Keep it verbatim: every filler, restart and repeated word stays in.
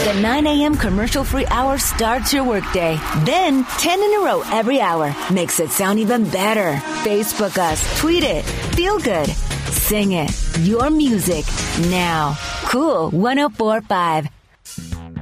The nine a.m. commercial-free hour starts your workday. Then, ten in a row every hour makes it sound even better. Facebook us, tweet it, feel good, sing it. Your music now. Cool one oh four point five.